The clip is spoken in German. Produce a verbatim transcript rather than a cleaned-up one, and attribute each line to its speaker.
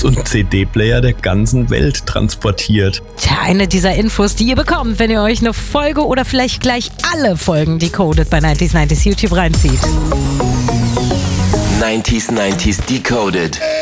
Speaker 1: Books und C D-Player der ganzen Welt transportiert.
Speaker 2: Tja, eine dieser Infos, die ihr bekommt, wenn ihr euch eine Folge oder vielleicht gleich alle Folgen Decoded bei neunzig neunzig YouTube reinzieht.
Speaker 3: neunzig neunzig Decoded.